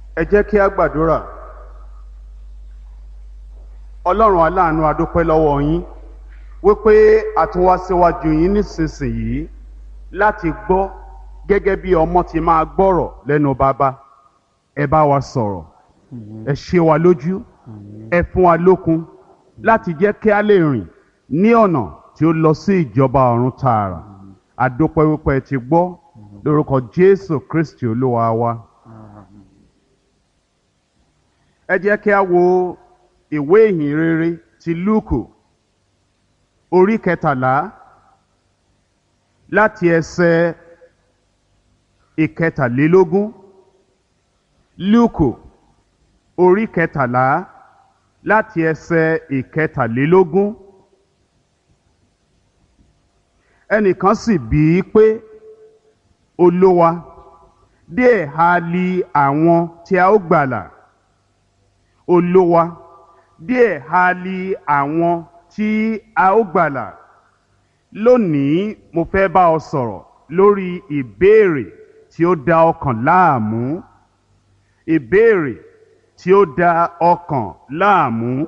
Ẹ jẹ́ kí a gbàdúrà. Ọlọ́run aláàánú, a dúpẹ́ lọ́wọ́ yín wípé a tún wá síwájú yín nísinsìnyí láti gbọ́ gẹ́gẹ́ bí ọmọ ti máa gbọ́rọ̀ lẹ́nu bàbá. Ẹ bá wa sọ̀rọ̀, ẹ ṣe wa lójú, ẹ fún wa lókun láti jẹ́ kí a lè rìn ní ọ̀nà tí ó lọ sí ìjọba ọ̀run tààrà. A dúpẹ́ wípé ẹ ti gbọ́ lórúkọ Jésù Kristi Olúwa wa. Ẹ jẹ́ kí a wo ìwé ìhìn rere ti Lúùkù orí 13 láti ẹsẹ̀ 13. Lúùkù orí 13 láti ẹsẹ̀ 13. Ẹnìkan sì bí i pé, Olúwa, díẹ̀ ha li àwọn tí a ó gbàlà? Olúwa, díẹ̀ ha li àwọn tí a ó gbàlà? Lónìí mo fẹ́ bá ọ sọ̀rọ̀ lórí ìbéèrè tí ó da ọkàn láàmú. Ìbéèrè tí ó da ọkàn láàmú.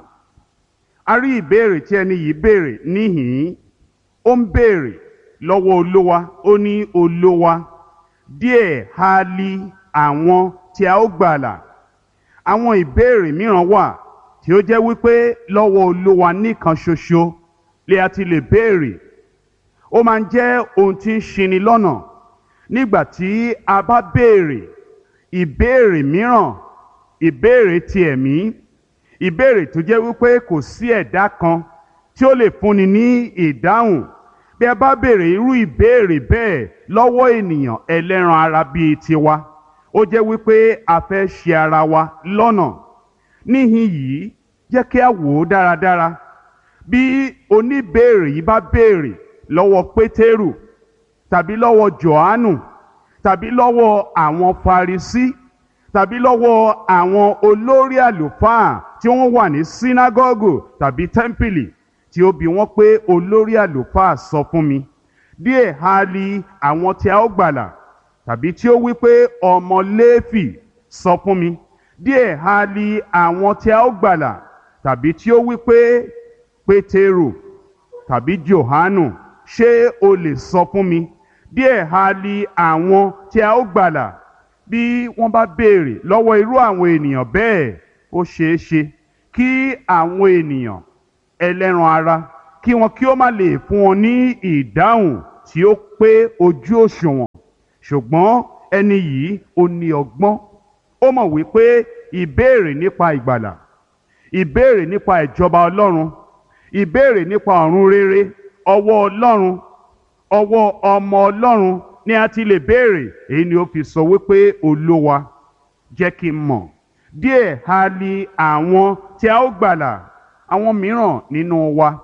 A rí ìbéèrè tí ẹni yìí béèrè níhìn-ín. Ó ń béèrè lọ́wọ́ Olúwa. Ó ní, Olúwa, díẹ̀ ha li àwọn tí a ó gbàlà? Àwọn ìbéèrè mìíràn wà tí ó jẹ́ wípé lọ́wọ́ Olúwa nìkan ṣoṣo lè a ti lè béèrè. Ó máa ń jẹ́ ohun tí ń ṣini lọ́nà nígbà tí a bá béèrè ìbéèrè mìíràn, ìbéèrè ti ẹ̀mí, ìbéèrè tó jẹ́ wípé kò sí ẹ̀dá kan tí ó lè fúnni ní ìdáhùn. Bí a bá béèrè irú ìbéèrè bẹ́ẹ̀ lọ́wọ́ ènìyàn ẹlẹ́ran ara bíi tiwa, ó jẹ́ wípé a fẹ́ ṣì ara wa lọ́nà. Níhìn yìí, jẹ́ kí a wò ó dáradára. Bí oníbéèrè yìí bá béèrè lọ́wọ́ Pétérù tàbí lọ́wọ́ Jòhánù tàbí lọ́wọ́ àwọn Farisí tàbí lọ́wọ́ àwọn olórí àlùfáà tí wọ́n wà ní sínágọ́gù tàbí tẹ́ḿpìlì, tí ó bi wọ́n pé, olórí àlùfáà sọ fún mi, díẹ̀ ha li àwọn tí a ó gbàlà? Tàbí tí ó wí pé, ọmọ Léfì sọ fún mi, díẹ̀ ha li àwọn tí a ó gbàlà? Tàbí tí ó wí pé, Pétérù tàbí Jòhánù, ṣé o lè sọ fún mi, díẹ̀ ha li àwọn tí a ó gbàlà? Bí wọ́n bá béèrè lọ́wọ́ irú àwọn ènìyàn bẹ́ẹ̀, ó ṣeé ṣe kí àwọn ènìyàn ẹlẹ́ran ara kí wọn kí ó má lè fún wọn ní ìdáhùn tí ó pé ojú òṣùwọ̀n. Ṣùgbọ́n ẹni yìí ó ní ọgbọ́n. Ó mọ̀ wípé ìbéèrè nípa ìgbàlà, ìbéèrè nípa ìjọba Ọlọ́run, ìbéèrè nípa ọ̀run rere, ọwọ́ Ọlọ́run, ọwọ́ ọmọ Ọlọ́run ni a ti lè béèrè. Èyí ni ó fi sọ wípé, Olúwa, jẹ́ kí n mọ̀, díẹ̀ ha li àwọn tí a ó gbàlà? Àwọn mìíràn nínú wa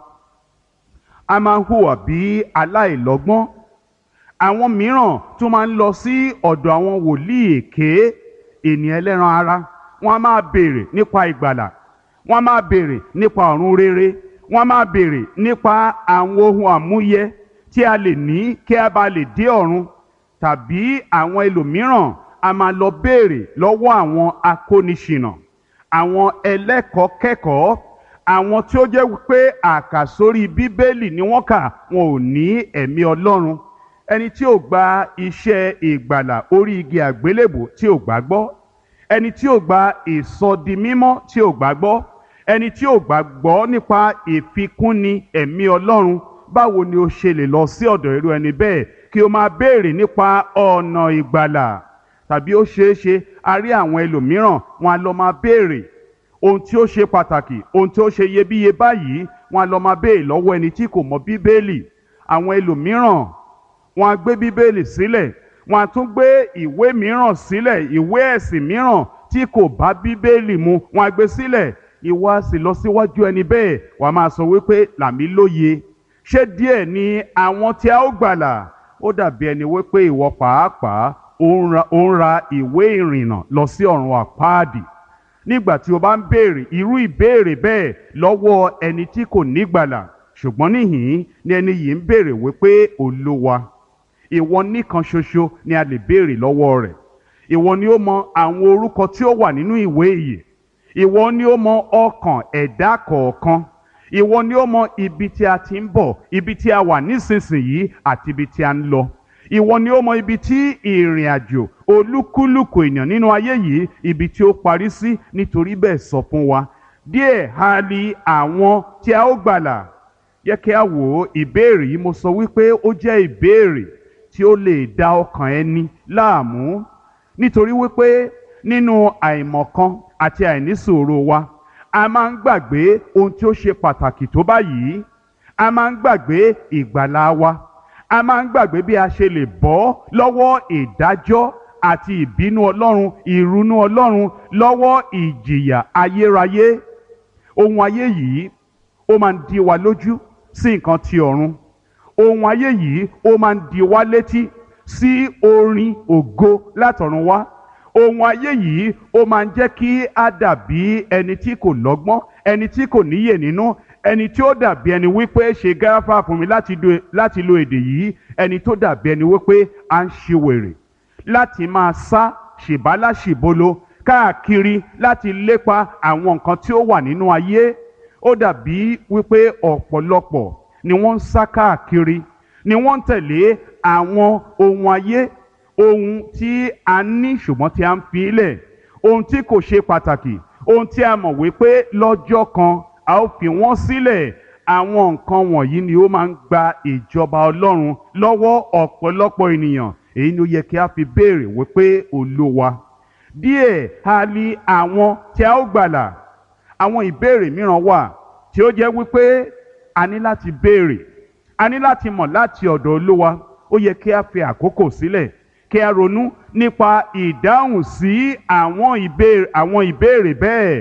a máa ń hùwà bí aláìlọ́gbọ́n. Àwọn mìíràn tún máa ń lọ sí ọ̀dọ̀ àwọn wòlíì èké, ènìyàn ẹlẹ́ran ara. Wọ́n á máa béèrè nípa ìgbàlà, wọ́n á máa béèrè nípa ọ̀run rere, wọ́n á máa béèrè nípa àwọn ohun àmúyẹ tí a lè ní kí a bá lè dé ọ̀run. Tàbí àwọn ẹlòmíràn a máa lọ béèrè lọ́wọ́ àwọn akóniṣìnà, àwọn ẹlẹ́kọ̀ọ́kẹ́kọ̀ọ́, àwọn tí ó jẹ́ wípé àkàsórí Bíbélì ni wọ́n kà, wọn ò ní ẹ̀mí Ọlọ́run. Ẹni tí ò gba iṣẹ́ ìgbàlà orí igi àgbélébùú tí ò gbàgbọ́, ẹni tí ò gba ìsọdimímọ́ tí ò gbàgbọ́, ẹni tí ò gbàgbọ́ nípa ìfikúnni ẹ̀mí Ọlọ́run, báwo ni ó ṣe lè lọ sí ọ̀dọ̀ irú ẹni bẹ́ẹ̀ kí ó máa béèrè nípa ọ̀nà ìgbàlà? Tàbí ó ṣeé ṣe a rí àwọn ẹlòmíràn, wọn á lọ máa béèrè ohun tí ó ṣe pàtàkì, ohun tí ó ṣe iyebíye báyìí, wọn á lọ máa béèrè lọ́wọ́ ẹni tí kò mọ Bíbélì. Àwọn ẹlòmíràn wọn á gbé Bíbélì sílẹ̀, wọn á tún gbé ìwé mìíràn sílẹ̀, ìwé ẹ̀sìn mìíràn tí kò bá Bíbélì mu, wọn á gbé sílẹ̀. Ìwọ á sì lọ síwájú ẹni bẹ́ẹ̀, wàá máa sọ wípé, là mí lóye, ṣé díẹ̀ ni àwọn tí a ó gbàlà? Ó dàbí ẹni wípé ìwọ pàápàá ó ń ra ìwé ìrìnnà lọ sí ọ̀run àpáàdì. Nígbà tí o bá ń béèrè irú ìbéèrè bẹ́ẹ̀ lọ́wọ́ ẹni tí kò nígbàlà. Ṣùgbọ́n níhìn-ín ni ẹni yìí ń béèrè wípé, Olúwa, ìwọ nìkan ṣoṣo ni a lè béèrè lọ́wọ́ rẹ̀. ìwọ ni ó mọ àwọn orúkọ tí ó wà nínú ìwé ìyè, ìwọ ni ó mọ ọkàn ẹ̀dá kọ̀ọ̀kan, ìwọ ni ó mọ ibi tí a ti ń bọ̀, ibi tí a wà nísinsìnyí àti ibi tí a ń lọ. Ìwọ ni ó mọ ibi tí ìrìn àjò olúkúlùkù ènìyàn nínú ayé yìí ibi tí ó parí sí. Nítorí bẹ́ẹ̀ sọ fún wa díẹ̀ ha li àwọn tí a ó gbàlà. Yẹ kí a wò ó, ìbéèrè yìí mo sọ wípé ó jẹ́ ìbéèrè tí ó lè dá ọkàn ẹni láàmú, nítorí wípé nínú àìmọ̀kan àti àìnísùúrù wa a máa ń gbàgbé ohun tí ó ṣe pàtàkì tó báyìí. A máa ń gbàgbé ìgbàlà wa, a máa ń gbàgbé bí a ṣe lè bọ́ lọ́wọ́ ìdájọ́ àti ìbínú Ọlọ́run, ìrunú Ọlọ́run, lọ́wọ́ ìjìyà ayérayé. Ohun ayé yìí ó máa ń dí wa lójú sí nǹkan ti ọ̀run. Ohun ayé yìí ó máa ń dí wa létí sí orin ògo látọ̀run wá. Ohun ayé yìí ó máa ń jẹ́ kí a dàbí ẹni tí kò lọ́gbọ́n, ẹni tí kò níyè nínú, ẹni tí ó dàbí ẹni wípé ṣe gáfárà fún mi láti lo èdè yìí, ẹni tó dàbí ẹni wípé à ń ṣe wèrè láti máa sá ṣìbálàṣìbolo káàkiri láti lépa àwọn nǹkan tí ó wà nínú ayé. Ó dàbí wípé ọ̀pọ̀lọpọ̀ ni wọ́n ń sá káàkiri, ni wọ́n ń tẹ̀lé àwọn ohun ayé, ohun tí a ní ṣùgbọ́n tí a ń fi ilẹ̀, ohun tí kò ṣe pàtàkì, ohun tí a mọ̀ wípé lọ́jọ́ kan a ó fi wọ́n sílẹ̀. Àwọn nǹkan wọ̀nyí ni ó máa ń gba ìjọba Ọlọ́run lọ́wọ́ ọ̀pọ̀lọpọ̀ ènìyàn. Èyí ni ó yẹ kí a fi béèrè wípé Olúwa, díẹ̀ ha li àwọn tí a ó gbàlà. Àwọn ìbéèrè mìíràn wà tí ó jẹ́ wípé a ní láti béèrè, a ní láti mọ̀ láti ọ̀dọ̀ Olúwa. Ó yẹ kí a fi àkókò sílẹ̀ kí a ronú nípa ìdáhùn sí àwọn ìbéèrè bẹ́ẹ̀.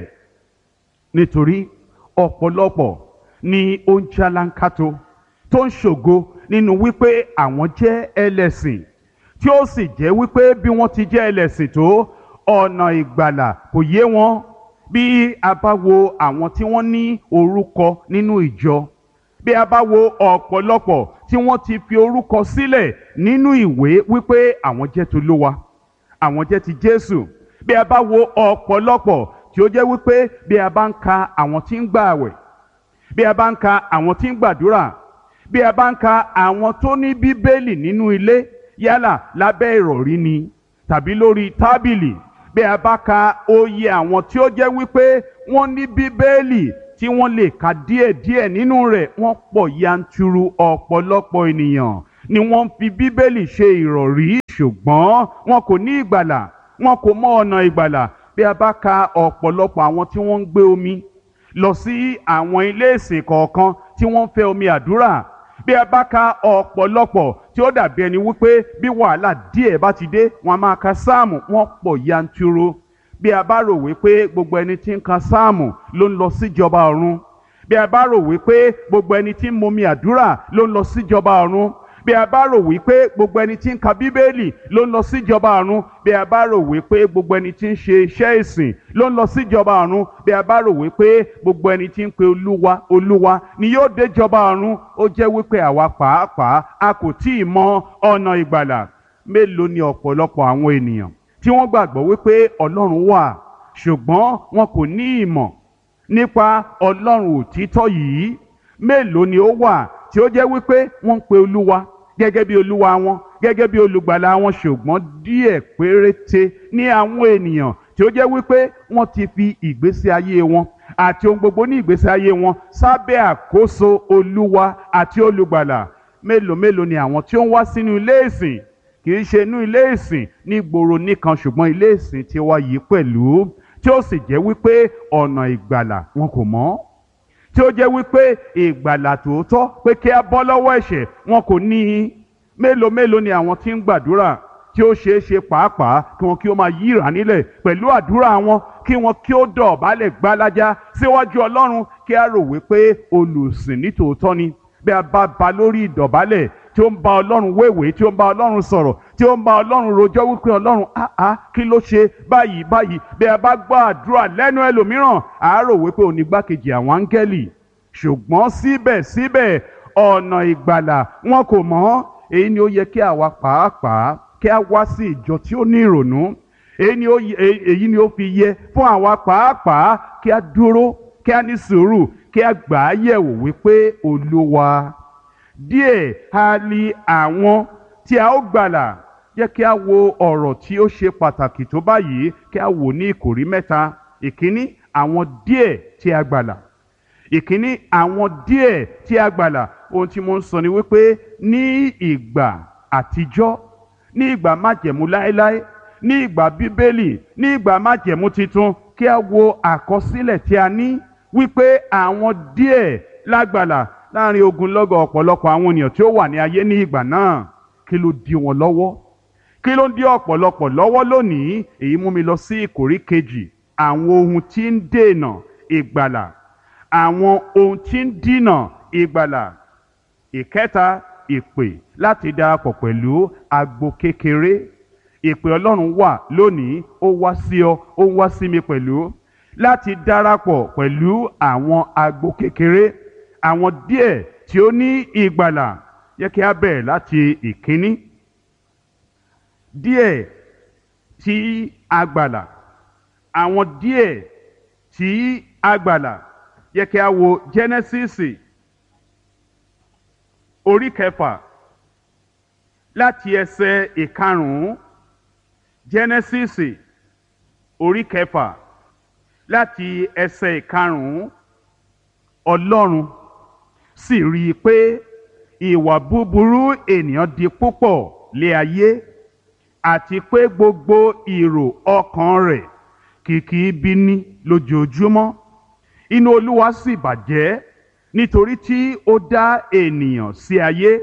Nítorí ọ̀pọ̀lọpọ̀ ni ó ń jálánkátó tó ń ṣògo nínú wípé àwọn jẹ́ ẹlẹ́sìn, tí ó sì jẹ́ wípé bí wọ́n ti jẹ́ ẹlẹ́sìn tó, ọ̀nà ìgbàlà kò yé wọn. Bí a bá wo àwọn tí wọ́n ní orúkọ nínú ìjọ, bí a bá wo ọ̀pọ̀lọpọ̀ tí wọ́n ti fi orúkọ sílẹ̀ nínú ìwé wípé àwọn jẹ́ t'Olúwa, àwọn jẹ́ ti Jésù, bí a bá wo ọ̀pọ̀lọpọ̀ tí ó jẹ́ wípé bí a bá ń ka àwọn tí ń gbààwẹ̀, bí a bá ń ka àwọn tí ń gbàdúrà, bí a bá ń ka àwọn tó ní Bíbélì nínú ilé, yálà lábẹ́ ìrọ̀rí ni tàbí lórí tábìlì, bí a bá ka oyè àwọn tí ó jẹ́ wípé wọ́n ní Bíbélì tí wọ́n lè ka díẹ̀díẹ̀ nínú rẹ̀, wọ́n pọ̀ yanturu. Ọ̀pọ̀lọpọ̀ ènìyàn ni wọ́n ń fi Bíbélì ṣe ìrọ̀rí, ṣùgbọ́n wọn kò ní ìgbàlà, wọn kò mọ ọ̀nà ìgbàlà. Bí a bá ka ọ̀pọ̀lọpọ̀ àwọn tí wọ́n ń gbé omi lọ sí àwọn ilé ìsìn kọ̀ọ̀kan tí wọ́n ń fẹ́ omi àdúrà, bí a bá ka ọ̀pọ̀lọpọ̀ tí ó dàbí ẹni wípé bí wàhálà díẹ̀ bá ti dé wọn a máa ka sáàmù, wọ́n pọ̀ yanturu. Bí a bá rò wípé gbogbo ẹni tí ń ka sáàmù ló ń lọ síjọba ọ̀run, bí a bá rò wípé gbogbo ẹni tí ń momi àdúrà ló ń lọ síjọba ọ̀run, bí a bá rò wípé gbogbo ẹni tí ń ka Bíbélì ló ń lọ síjọba ọ̀run, bí a bá rò wípé gbogbo ẹni tí ń ṣe iṣẹ́ ìsìn ló ń lọ síjọba ọ̀run, bí a bá rò wípé gbogbo ẹni tí ń pe Olúwa Olúwa ni yóò déjọba ọ̀run, ó jẹ́ wípé àwa pàápàá a kò tí ì mọ ọ̀nà ìgbàlà. Mélòó ni ọ̀pọ̀lọpọ̀ àwọn ènìyàn tí wọ́n gbàgbọ́ wípé Ọlọ́run wà, ṣùgbọ́n wọn kò ní ìmọ̀ nípa Ọlọ́run òtítọ́ yìí. Mélòó ni ó wà tí ó jẹ́ wípé wọ́n ń pe Olúwa gẹ́gẹ́ bí Olúwa wọn, gẹ́gẹ́ bí olùgbàlà wọn, ṣùgbọ́n díẹ̀ péréte ní àwọn ènìyàn tí ó jẹ́ wípé wọ́n ti fi ìgbésí ayé wọn àti ohun gbogbo ní ìgbésí ayé wọn sábẹ́ àkóso Olúwa àti olùgbàlà. Mélòó ni àwọn tí ó ń wá sínú ilé ìsìn, kì í ṣe inú ilé ìsìn ní gbòòrò nìkan, ṣùgbọ́n ilé ìsìn tí wá yìí pẹ̀lú, tí ó sì jẹ́ wípé ọ̀nà ìgbàlà wọn kò mọ̀, tí ó jẹ́ wípé ìgbàlà tòótọ́ pé kí a bọ́ lọ́wọ́ ẹ̀ṣẹ̀ wọn kò ní í. Mélòó ni àwọn tí ń gbàdúrà tí ó ṣeé ṣe pàápàá kí wọn kí ó máa yíra nílẹ̀ pẹ̀lú àdúrà wọn, kí wọn kí ó dọ̀bálẹ̀ gbálájá síwájú Ọlọ́run, kí a rò wípé olùsìn ní tòótọ́ ni. Bí a bá ba lórí ìdọ̀bálẹ̀ tí ó ń bá Ọlọ́run wéwèé, tí ó ń bá Ọlọ́run sọ̀rọ̀, tí ó ń bá Ọlọ́run rojọ́ wípé Ọlọ́run kí ló ṣe báyìí. Bí a bá gbọ́ àdúrà lẹ́nu ẹlòmíràn, a rò wípé onígbákejì àwọn áńgẹ́lì, ṣùgbọ́n síbẹ̀síbẹ̀ ọ̀nà ìgbàlà wọn kò mọ̀. Èyí ni ó yẹ kí àwa pàápàá kí a wá sí ìjọ tí ó ní ìrònú, èyí ni ó fi yẹ fún àwa pàápàá kí a dúró, kí a ní sùúrù, kí a gbà á yẹ̀wò wípé Olúwa, díẹ̀ ha li àwọn tí a ó gbàlà. Jẹ́ kí a wo ọ̀rọ̀ tí ó ṣe pàtàkì tó báyìí, kí a wò ní ìkòrí mẹ́ta. Ìkíní, àwọn díẹ̀ tí a gbàlà. Ìkíní, àwọn díẹ̀ tí a gbàlà. Ohun tí mo ń sọ ni wípé ní ìgbà àtijọ́, ní ìgbà májẹ̀mú láéláé, ní ìgbà Bíbélì, ní ìgbà májẹ̀mú titun, kí a wo àkọsílẹ̀ tí a ní wípé àwọn díẹ̀ lágbàlà láàrin ogunlọ́gọ̀ ọ̀pọ̀lọpọ̀ àwọn ènìyàn tí ó wà ní ayé ní ìgbà náà. Kí ló dí wọn lọ́wọ́? Kí ló ń dí ọ̀pọ̀lọpọ̀ lọ́wọ́ lónìí? Èyí mú mi lọ sí ìkórí kejì, àwọn ohun tí ń dènà ìgbàlà. Àwọn ohun tí ń dínà ìgbàlà. Ìkẹta, ìpè láti darapọ̀ pẹ̀lú agbo kékeré. Ìpè Ọlọ́run wà lónìí, ó wá sí ọ, ó wá sí mi pẹ̀lú, láti darapọ̀ pẹ̀lú àwọn agbo kékeré, àwọn díẹ̀ tí ó ní ìgbàlà. Jẹ́ kí a bẹ̀rẹ̀ láti ìkíní. Díẹ̀ tí a gbàlà. Àwọn díẹ̀ tí a gbàlà. Jẹ́ kí a wo Jẹ́nẹ́sísì orí kẹfà láti ẹsẹ̀ ìkarùn-ún. Jẹ́nẹ́sísì orí kẹfà láti ẹsẹ̀ ìkarùn-ún. Ọlọ́run sì rí i pé ìwà búburú ènìyàn di púpọ̀ lé ayé, àti pé gbogbo ìrò ọkàn rẹ̀ kìkì ibi ní lójoojúmọ́. Inú Olúwa sì bàjẹ́ nítorí tí ó dá ènìyàn sí ayé,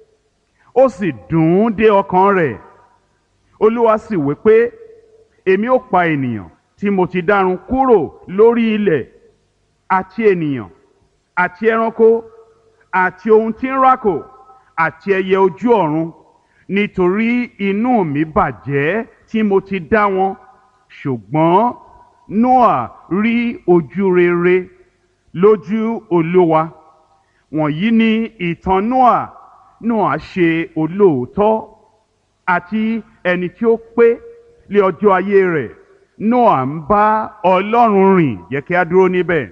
ó sì dùn ún dé ọkàn rẹ̀. Olúwa sì wí pé, èmi ó pa ènìyàn tí mo ti dárun kúrò lórí ilẹ̀, àti ènìyàn, àti ẹranko, àti ohun tí ń rákò, àti ẹyẹ ojú ọ̀run, nítorí inú mi bàjẹ́ tí mo ti dá wọn. Ṣùgbọ́n Nóà rí ojú rere lójú Olúwa. Wọ̀nyí ni ìtàn Nóà. Nóà ṣe olóòótọ́ àti ẹni tí ó pé lé ọjọ́ ayé rẹ̀. Nóà ń bá Ọlọ́run rìn. Yẹ kí a dúró níbẹ̀.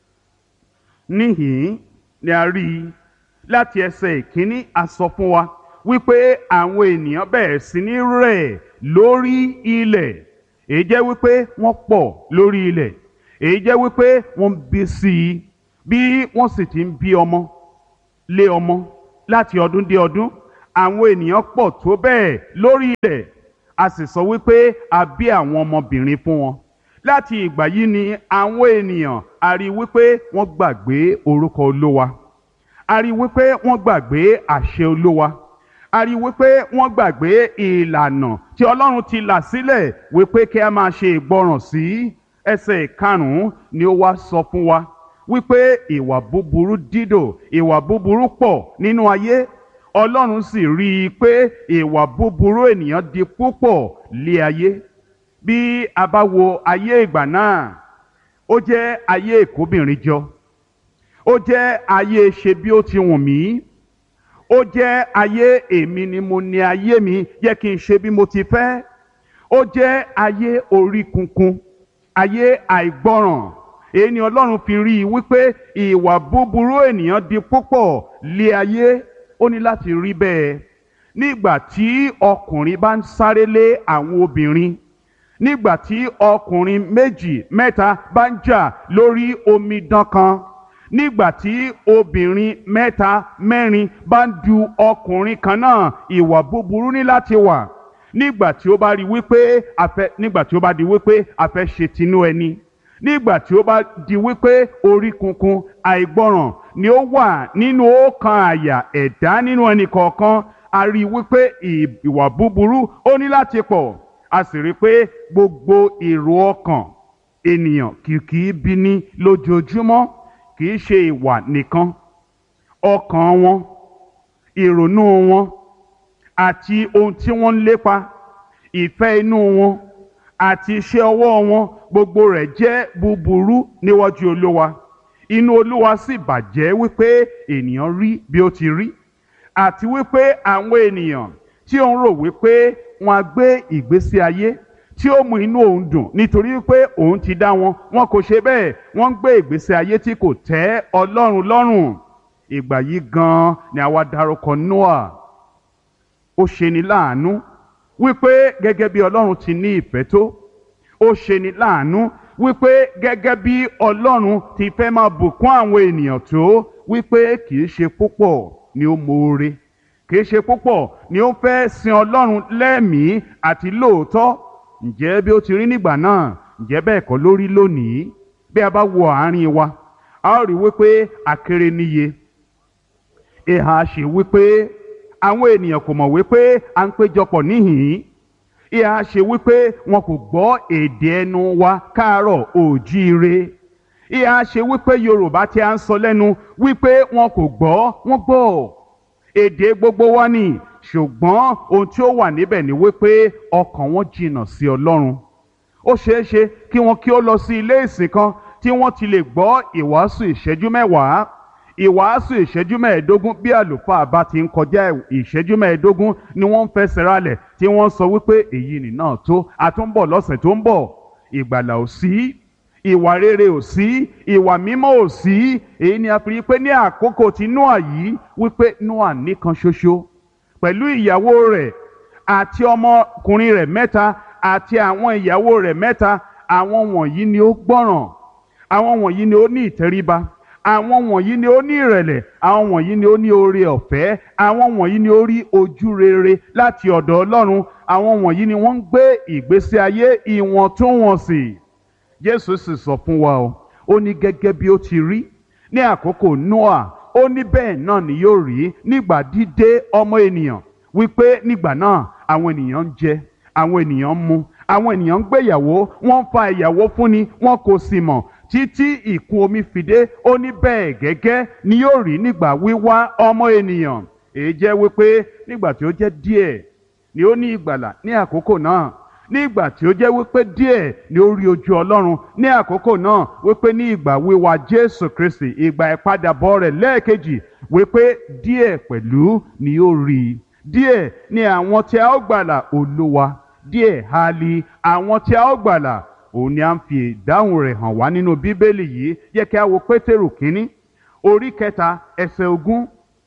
Níhìn-ín ni a rí i láti ẹsẹ̀ ìkíní, a sọ fún wa wípé àwọn ènìyàn bẹ̀rẹ̀ sí ní rẹ̀ lórí ilẹ̀. Èyí jẹ́ wípé wọ́n pọ̀ lórí ilẹ̀. Èyí jẹ́ wípé wọ́n bí sí i, bí wọ́n sì ti ń bí ọmọ lé ọmọ láti ọdún dé ọdún. Àwọn ènìyàn pọ̀ tó bẹ́ẹ̀ lórí ilẹ̀. A sì sọ wípé a bí àwọn ọmọbìnrin fún wọn. Láti ìgbà yìí ni àwọn ènìyàn a rí wípé wọ́n gbàgbé orúkọ Olúwa. A rí wípé wọ́n gbàgbé àṣẹ Olúwa. A rí wípé wọ́n gbàgbé ìlànà tí Ọlọ́run ti là sílẹ̀ wípé kí a máa ṣe ìgbọràn sí. Ẹsẹ̀ ìkarùn-ún ni ó wá sọ fún wa wípé ìwà búburú dídò, ìwà búburú pọ̀ nínú ayé. Ọlọ́run sì rí i pé ìwà búburú ènìyàn di púpọ̀ lé ayé. Bí a bá wo ayé ìgbà náà, ó jẹ́ ayé ìkóbìnrin jọ. Ó jẹ́ ayé ṣe bí ó ti wù mí. Ó jẹ́ ayé èmi ni mo ní ayé mi, yẹ kí n ṣe bí mo ti fẹ́. Ó jẹ́ ayé orí kunkun, ayé àìgbọràn. Èyí ni Ọlọ́run fi rí i wípé ìwà búburú ènìyàn di púpọ̀ lé ayé. Ó ní láti rí bẹ́ẹ̀. Nígbà tí ọkùnrin bá ń sáré lé àwọn obìnrin, nígbà tí ọkùnrin méjì mẹ́ta bá ń jà lórí omidan kan, nígbà tí obìnrin mẹ́ta mẹ́rin bá ń du ọkùnrin kan náà, ìwà búburú ní láti wà. Nígbà tí ó bá di wípé a fẹ́ ṣe tinú ẹni, nígbà tí ó bá di wípé orí kunkun àìgbọràn ni ó wà nínú ọkàn àyà ẹ̀dá nínú ẹnì kọ̀ọ̀kan, a rí wípé ìwà búburú ó ní láti pọ̀. A sì rí pé gbogbo èrò ọkàn ènìyàn kìkì bí ní lójoojúmọ́. Kìí ṣe ìwà nìkan, ọkàn wọn, ìrònú wọn, àti ohun tí wọ́n ń lépa, ìfẹ́ inú wọn, àti iṣẹ́ ọwọ́ wọn, gbogbo rẹ̀ jẹ́ búburú níwájú Olúwa. Inú Olúwa sì bàjẹ́ wípé ènìyàn rí bí ó ti rí, àti wípé àwọn ènìyàn tí ó ń rò wípé wọ́n á gbé ìgbésí ayé tí ó mú inú òun dùn nítorí pé òun ti dá wọn. Wọn kò ṣe bẹ́ẹ̀, wọ́n ń gbé ìgbésí ayé tí kò tẹ́ Ọlọ́run lọ́rùn. Ìgbà yìí gan-an ni àwa dárúkọ Nóà. Ó ṣeni láàánú wípé gẹ́gẹ́ bí Ọlọ́run ti ní ìfẹ́ tó, ó ṣeni láàánú wípé gẹ́gẹ́ bí Ọlọ́run ti fẹ́ máa bùkún àwọn ènìyàn tó, wípé kìí ṣe púpọ̀ ni ó moore, kìí ṣe púpọ̀ ni ó fẹ́ sin Ọlọ́run lẹ́mìí àti lóòótọ́. Ǹjẹ́ bí ó ti rí nígbà náà, ǹjẹ́ bẹ́ẹ̀ kọ́ ló rí lónìí? Bí a bá wo àárín wa, a ó rí wípé akéré níye. Ìhà ṣe wípé àwọn ènìyàn kò mọ̀ wípé à ń péjọpọ̀ níhìn-ín. Ìhà ṣe wípé wọn kò gbọ́ èdè ẹnu wa káàárọ̀ òjíire. Ìhà ṣe wípé Yorùbá tí a ń sọ lẹ́nu wípé wọn kò gbọ́, wọ́n gbọ́. Èdè gbogbo wa ni, ṣùgbọ́n ohun tí ó wà níbẹ̀ ni wípé ọkàn wọn jìnnà sí Ọlọ́run. Ó ṣeé ṣe kí wọn kí ó lọ sí ilé ìsìn kan tí wọ́n ti lè gbọ́ ìwàásù ìṣẹ́jú mẹ́wàá, ìwàásù ìṣẹ́jú mẹ́ẹ̀ẹ́dógún. Bí àlùfáà bá ti ń kọjá ìṣẹ́jú mẹ́ẹ̀ẹ́dógún ni wọ́n ń fẹsẹ̀ ralẹ̀ tí wọ́n sọ wípé èyí nì náà tó, a tún ń bọ̀ lọ́sẹ̀ tó ń bọ̀. Ìgbàlà ò sí, ìwà rere ò sí, ìwà mímọ́ ò sí. Èyí ni a fi rí pé ní àkókò tí Nóà yìí, wípé Nóà nìkan ṣoṣo pẹ̀lú ìyàwó rẹ̀ àti ọmọkùnrin rẹ̀ mẹ́ta àti àwọn ìyàwó rẹ̀ mẹ́ta. Àwọn wọ̀nyí ni ó gbọ́ràn, àwọn wọ̀nyí ni ó ní ìtẹríba, àwọn wọ̀nyí ni ó ní ìrẹ̀lẹ̀, àwọn wọ̀nyí ni ó ní oore ọ̀fẹ́, àwọn wọ̀nyí ni ó rí ojú rere láti ọ̀dọ̀ Ọlọ́run, àwọn wọ̀nyí ni wọ́n ń gbé ìgbésí ayé ìwọ̀ntúnwọ̀nsì. Jésù sì sọ fún wa ó ní gẹ́gẹ́ bí ó ti rí ní àkókò Nóà, ó ní bẹ́ẹ̀ náà ni yóò rí nígbà dídé ọmọ ènìyàn. Wípé nígbà náà àwọn ènìyàn ń jẹ, àwọn ènìyàn ń mu, àwọn ènìyàn ń gbéyàwó, wọ́n ń fa ìyàwó fúnni, wọn kò sì mọ̀ títí ìkún omi fi dé. Ó ní bẹ́ẹ̀ gẹ́gẹ́ ni yóò rí nígbà wíwá ọmọ ènìyàn. Èyí jẹ́ wípé nígbà tí ó jẹ́ díẹ̀ ni ó ní ìgbàlà ní àkókò náà. Nígbà tí ó jẹ́ wípé díẹ̀ ni ó rí ojú Ọlọ́run ní àkókò náà. Wípé ní ìgbà wíwá Jésù Kristi, ìgbà ìpadàbọ̀ rẹ̀ lẹ́ẹ̀kejì, wípé díẹ̀ pẹ̀lú ni ó rí. Díẹ̀ ni àwọn tí a ó gbàlà. Olúwa, díẹ̀ ha li àwọn tí a ó gbàlà? Òun ni a ń fi ìdáhùn rẹ̀ hàn wá nínú Bíbélì yìí. Yẹ kí a wo Pétérù kínní orí 3 ẹsẹ̀ 20.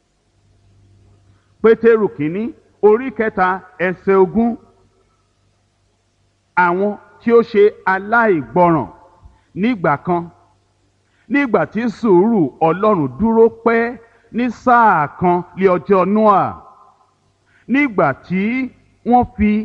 Pétérù kínní orí 3 ẹsẹ̀ 20. Àwọn tí ó ṣe aláìgbọràn nígbà kan, nígbà tí sùúrù Ọlọ́run dúró pẹ́ ní sáà kan lé ọjọ́ Nóà, nígbà tí wọ́n fi